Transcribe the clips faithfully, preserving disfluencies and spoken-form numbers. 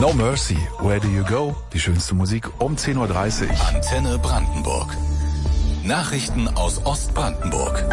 No Mercy, Where Do You Go? Die schönste Musik um zehn Uhr dreißig. Antenne Brandenburg. Nachrichten aus Ostbrandenburg.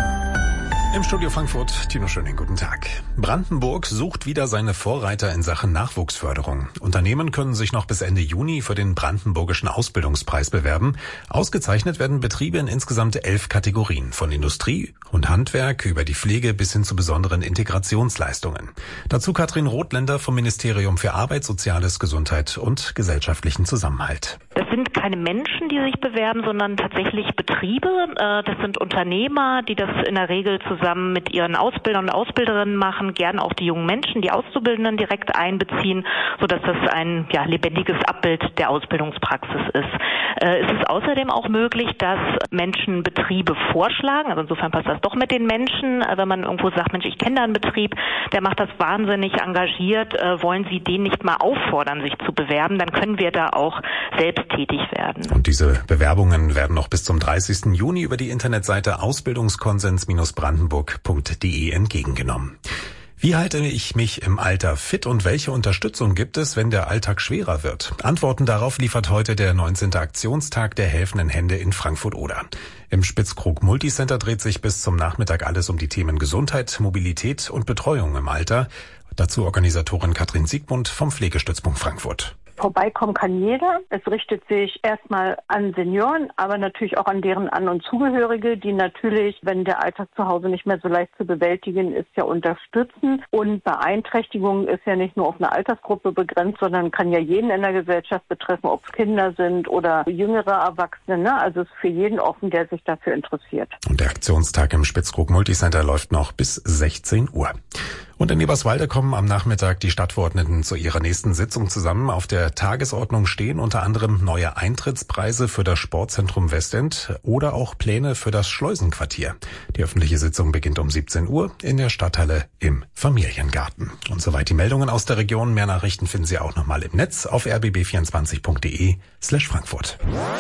Im Studio Frankfurt, Tino Schöning, guten Tag. Brandenburg sucht wieder seine Vorreiter in Sachen Nachwuchsförderung. Unternehmen können sich noch bis Ende Juni für den Brandenburgischen Ausbildungspreis bewerben. Ausgezeichnet werden Betriebe in insgesamt elf Kategorien, von Industrie und Handwerk über die Pflege bis hin zu besonderen Integrationsleistungen. Dazu Katrin Rothländer vom Ministerium für Arbeit, Soziales, Gesundheit und gesellschaftlichen Zusammenhalt. Das sind keine Menschen, die sich bewerben, sondern tatsächlich Betriebe. Das sind Unternehmer, die das in der Regel zusammen mit ihren Ausbildern und Ausbilderinnen machen, gern auch die jungen Menschen, die Auszubildenden direkt einbeziehen, sodass das ein ja, lebendiges Abbild der Ausbildungspraxis ist. Es ist außerdem auch möglich, dass Menschen Betriebe vorschlagen. Also insofern passt das doch mit den Menschen. Wenn man irgendwo sagt, Mensch, ich kenne da einen Betrieb, der macht das wahnsinnig engagiert, wollen Sie den nicht mal auffordern, sich zu bewerben, dann können wir da auch selbst tätig werden. Und diese Bewerbungen werden noch bis zum dreißigsten Juni über die Internetseite ausbildungskonsens brandenburg punkt de entgegengenommen. Wie halte ich mich im Alter fit und welche Unterstützung gibt es, wenn der Alltag schwerer wird? Antworten darauf liefert heute der neunzehnte Aktionstag der helfenden Hände in Frankfurt-Oder. Im Spitzkrug Multicenter dreht sich bis zum Nachmittag alles um die Themen Gesundheit, Mobilität und Betreuung im Alter. Dazu Organisatorin Katrin Siegmund vom Pflegestützpunkt Frankfurt. Vorbeikommen kann jeder. Es richtet sich erstmal an Senioren, aber natürlich auch an deren An- und Zugehörige, die natürlich, wenn der Alltag zu Hause nicht mehr so leicht zu bewältigen ist, ja unterstützen. Und Beeinträchtigung ist ja nicht nur auf eine Altersgruppe begrenzt, sondern kann ja jeden in der Gesellschaft betreffen, ob es Kinder sind oder jüngere Erwachsene. Ne? Also es ist für jeden offen, der sich dafür interessiert. Und der Aktionstag im Spitzkrug Multicenter läuft noch bis sechzehn Uhr. Und in Eberswalde kommen am Nachmittag die Stadtverordneten zu ihrer nächsten Sitzung zusammen. Auf der Tagesordnung stehen unter anderem neue Eintrittspreise für das Sportzentrum Westend oder auch Pläne für das Schleusenquartier. Die öffentliche Sitzung beginnt um siebzehn Uhr in der Stadthalle im Familiengarten. Und soweit die Meldungen aus der Region. Mehr Nachrichten finden Sie auch nochmal im Netz auf r b b vierundzwanzig punkt de slash Frankfurt.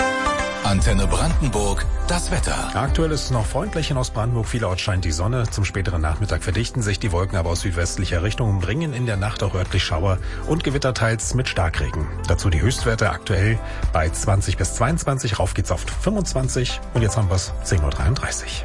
Antenne Brandenburg, das Wetter. Aktuell ist es noch freundlich in Ostbrandenburg. Vielerorts scheint die Sonne. Zum späteren Nachmittag verdichten sich die Wolken aber aus südwestlicher Richtung und bringen in der Nacht auch örtlich Schauer und Gewitter teils mit Starkregen. Dazu die Höchstwerte aktuell bei zwanzig bis zweiundzwanzig. Rauf geht's auf fünfundzwanzig. Und jetzt haben wir es zehn Uhr dreiunddreißig.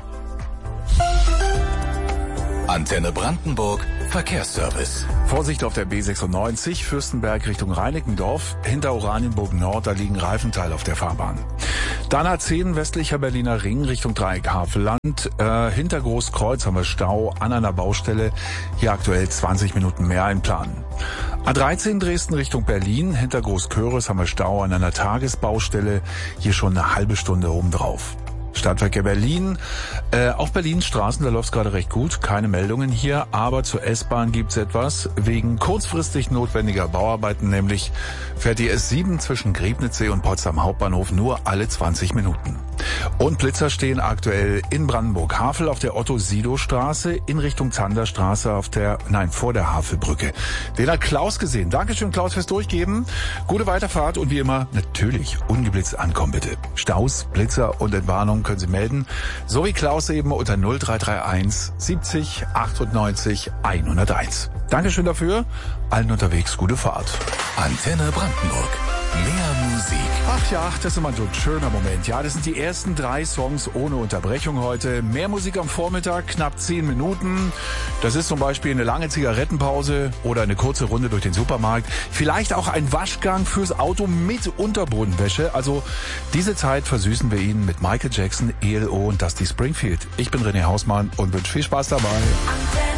Antenne Brandenburg, Verkehrsservice. Vorsicht auf der B sechsundneunzig, Fürstenberg Richtung Reinickendorf. Hinter Oranienburg Nord, da liegen Reifenteile auf der Fahrbahn. Dann A zehn, westlicher Berliner Ring Richtung Dreieck Havelland. Äh, hinter Großkreuz haben wir Stau an einer Baustelle. Hier aktuell zwanzig Minuten mehr einplanen. A dreizehn, Dresden Richtung Berlin. Hinter Großköris haben wir Stau an einer Tagesbaustelle. Hier schon eine halbe Stunde obendrauf. Stadtverkehr Berlin. Äh, auf Berlins Straßen, da läuft es gerade recht gut. Keine Meldungen hier, aber zur S-Bahn gibt's etwas. Wegen kurzfristig notwendiger Bauarbeiten, nämlich fährt die S sieben zwischen Griebnitzsee und Potsdam Hauptbahnhof nur alle zwanzig Minuten. Und Blitzer stehen aktuell in Brandenburg-Havel auf der Otto-Sido-Straße in Richtung Zanderstraße auf der, nein, vor der Havelbrücke. Den hat Klaus gesehen. Dankeschön, Klaus, fürs Durchgeben. Gute Weiterfahrt und wie immer natürlich ungeblitzt ankommen, bitte. Staus, Blitzer und Entwarnung können Sie melden. So wie Klaus eben unter null drei drei eins siebzig achtundneunzig hunderteins. Dankeschön dafür. Allen unterwegs gute Fahrt. Antenne Brandenburg. Mehr Musik. Ach ja, das ist immer so ein schöner Moment. Ja, das sind die ersten drei Songs ohne Unterbrechung heute. Mehr Musik am Vormittag, knapp zehn Minuten. Das ist zum Beispiel eine lange Zigarettenpause oder eine kurze Runde durch den Supermarkt. Vielleicht auch ein Waschgang fürs Auto mit Unterbodenwäsche. Also diese Zeit versüßen wir Ihnen mit Michael Jackson, E L O und Dusty Springfield. Ich bin René Hausmann und wünsche viel Spaß dabei.